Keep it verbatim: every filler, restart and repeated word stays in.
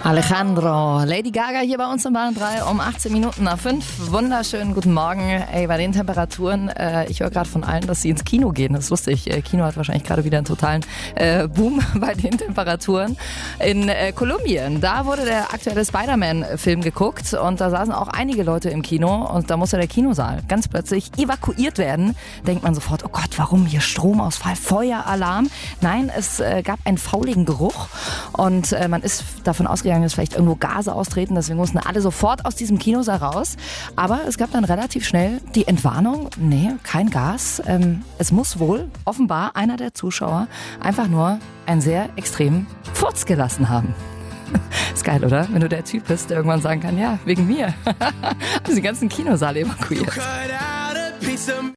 Alejandro, Lady Gaga hier bei uns in Bahn drei um achtzehn Minuten nach fünf. Wunderschönen guten Morgen. Ey, bei den Temperaturen, äh, ich höre gerade von allen, dass sie ins Kino gehen. Das ist lustig. Äh, Kino hat wahrscheinlich gerade wieder einen totalen äh, Boom bei den Temperaturen. In äh, Kolumbien, da wurde der aktuelle Spider-Man-Film geguckt und da saßen auch einige Leute im Kino und da musste der Kinosaal ganz plötzlich evakuiert werden. Denkt man sofort, oh Gott, warum hier Stromausfall, Feueralarm? Nein, es äh, gab einen fauligen Geruch und äh, man ist davon ausgegangen, dass vielleicht irgendwo Gase austreten, deswegen mussten alle sofort aus diesem Kinosaal raus. Aber es gab dann relativ schnell die Entwarnung, nee, kein Gas. Ähm, es muss wohl offenbar einer der Zuschauer einfach nur einen sehr extremen Furz gelassen haben. Ist geil, oder? Wenn du der Typ bist, der irgendwann sagen kann, ja, wegen mir. Also den ganzen Kinosaal evakuiert.